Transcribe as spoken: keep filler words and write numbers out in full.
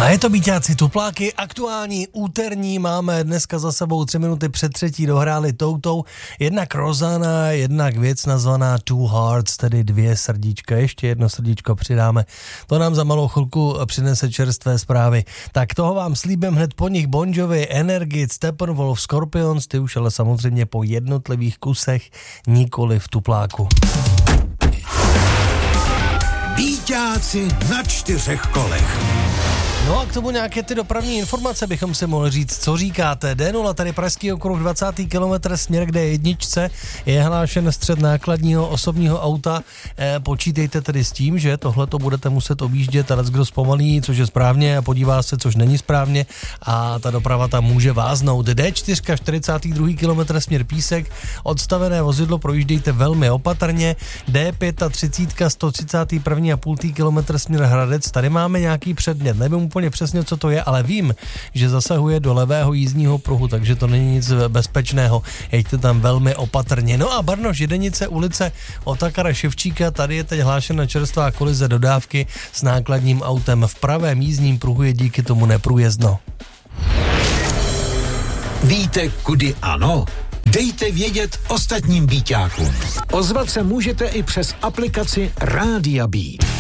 A je to Bíťáci Tupláky, aktuální úterní, máme dneska za sebou tři minuty před třetí, dohráli toutou, jednak Rozana, jednak věc nazvaná Two Hearts, tedy dvě srdíčka, ještě jedno srdíčko přidáme, to nám za malou chvilku přinese čerstvé zprávy. Tak toho vám slíbím hned po nich Bon Jovi, Energit, Steppenwolf, Scorpions, ty už ale samozřejmě po jednotlivých kusech, nikoli v Tupláku. Bíťáci na čtyřech kolech. No a k tomu nějaké ty dopravní informace bychom si mohli říct, co říkáte. D nula, tady Pražský okruh, dvacátý kilometr směr k D jedna, je hlášen střet nákladního osobního auta. E, počítejte tedy s tím, že tohle to budete muset objíždět a kdo zpomalí, což je správně, a podívá se, což není správně a ta doprava tam může váznout. D čtyři, čtyřicátý druhý kilometr směr Písek, odstavené vozidlo projíždějte velmi opatrně. D třicet pět, sto třicátý první a půl kilometr směr Hradec, tady máme nějaký předmět, nevím úplně přesně, co to je, ale vím, že zasahuje do levého jízdního pruhu, takže to není nic bezpečného. Jeďte tam velmi opatrně. No a Brno, Židenice, ulice Otakara Ševčíka, tady je teď hlášena čerstvá kolize dodávky s nákladním autem. V pravém jízdním pruhu je díky tomu neprůjezdno. Víte, kudy ano? Dejte vědět ostatním Bíťákům. Ozvat se můžete i přes aplikaci Rádia Beat.